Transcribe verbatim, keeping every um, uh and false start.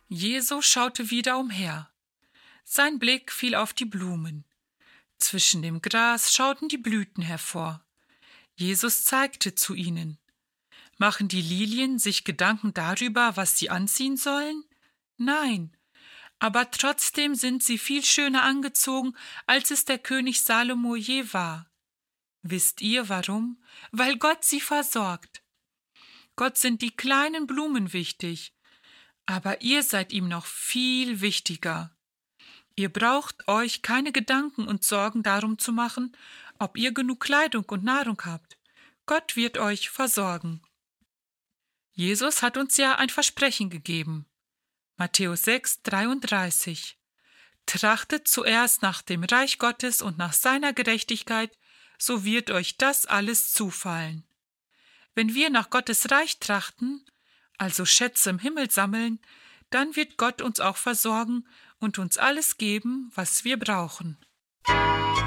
Jesus schaute wieder umher. Sein Blick fiel auf die Blumen. Zwischen dem Gras schauten die Blüten hervor. Jesus zeigte zu ihnen. Machen die Lilien sich Gedanken darüber, was sie anziehen sollen? Nein, aber trotzdem sind sie viel schöner angezogen, als es der König Salomo je war. Wisst ihr warum? Weil Gott sie versorgt. Gott sind die kleinen Blumen wichtig, aber ihr seid ihm noch viel wichtiger. Ihr braucht euch keine Gedanken und Sorgen darum zu machen, ob ihr genug Kleidung und Nahrung habt. Gott wird euch versorgen. Jesus hat uns ja ein Versprechen gegeben. Matthäus sechs, dreiunddreißig. Trachtet zuerst nach dem Reich Gottes und nach seiner Gerechtigkeit, so wird euch das alles zufallen. Wenn wir nach Gottes Reich trachten, also Schätze im Himmel sammeln, dann wird Gott uns auch versorgen und uns alles geben, was wir brauchen.